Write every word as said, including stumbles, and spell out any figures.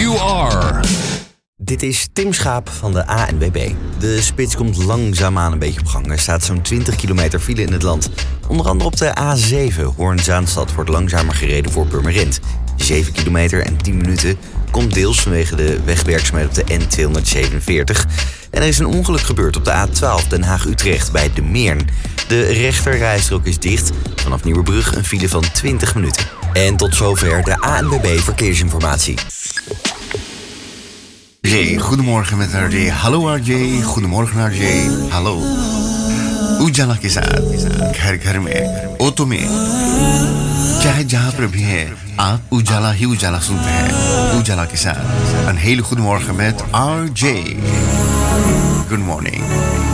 you are. Dit is Tim Schaap van de A N W B. De spits komt langzaamaan een beetje op gang. Er staat zo'n twintig kilometer file in het land. Onder andere op de A zeven, Hoorn-Zaanstad, wordt langzamer gereden voor Purmerend. zeven kilometer en tien minuten komt deels vanwege de wegwerkzaamheden op de N tweehonderdzevenenveertig. En er is een ongeluk gebeurd op de A twaalf Den Haag-Utrecht bij De Meern. De rechterrijstrook is dicht. Vanaf Nieuwerbrug een file van twintig minuten. En tot zover de A N W B Verkeersinformatie. J, goedemorgen met R J. Hallo R J, goedemorgen R J. Hallo. उजाला के साथ घर घर में ऑटो में चाहे जहां पर भी है आप उजाला ही उजाला सुनते हैं उजाला के साथ een hele goede morgen met R J. Good morning.